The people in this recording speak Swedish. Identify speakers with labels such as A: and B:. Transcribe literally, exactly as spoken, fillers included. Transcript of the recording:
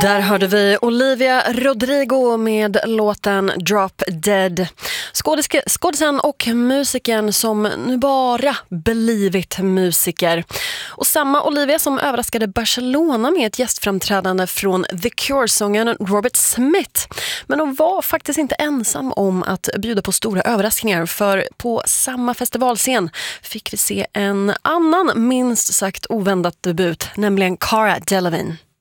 A: Där hörde vi Olivia Rodrigo med låten Drop Dead. Skådiske, skådisen och musiken som nu bara blivit musiker. Och samma Olivia som överraskade Barcelona med ett gästframträdande från The Cure-sången Robert Smith. Men hon var faktiskt inte ensam om att bjuda på stora överraskningar, för på samma festivalscen fick vi se en annan minst sagt oväntat debut, nämligen Cara Delevingne.